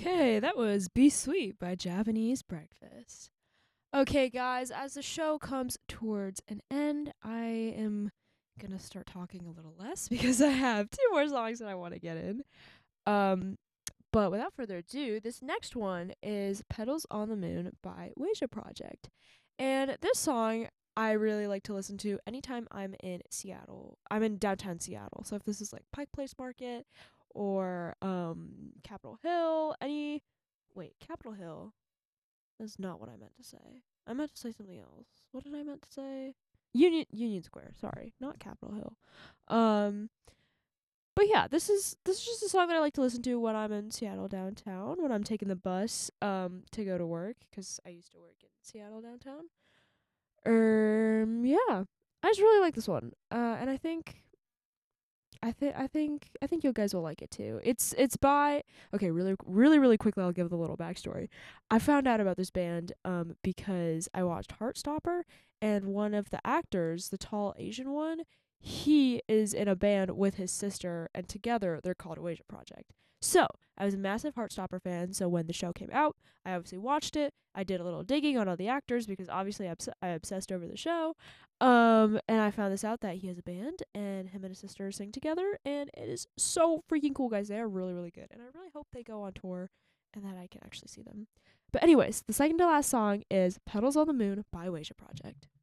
Okay, that was Be Sweet by Japanese Breakfast. Okay, guys, as the show comes towards an end, I am gonna start talking a little less because I have two more songs that I want to get in. Um, but without further ado, this next one is Petals on the Moon by Wasia Project. And this song I really like to listen to anytime I'm in Seattle. I'm in downtown Seattle. So if this is like Pike Place Market or Capitol Hill, Capitol Hill is not what I meant to say. I meant to say something else. What did I meant to say? Union Square, sorry, not Capitol Hill. Um but yeah, this is just a song that I like to listen to when I'm in Seattle downtown, when I'm taking the bus to go to work, 'cause I used to work in Seattle downtown. Yeah. I just really like this one. And I think you guys will like it too. It's by okay, really quickly I'll give the little backstory. I found out about this band because I watched Heartstopper, and one of the actors, the tall Asian one, he is in a band with his sister, and together they're called Oasia Project. So I was a massive Heartstopper fan, so when the show came out, I obviously watched it. I did a little digging on all the actors because obviously I obsessed over the show. And I found this out that he has a band and him and his sister sing together, and it is so freaking cool, guys. They are really good, and I really hope they go on tour and that I can actually see them. But anyways, the second to last song is Petals on the Moon by Wasia Project.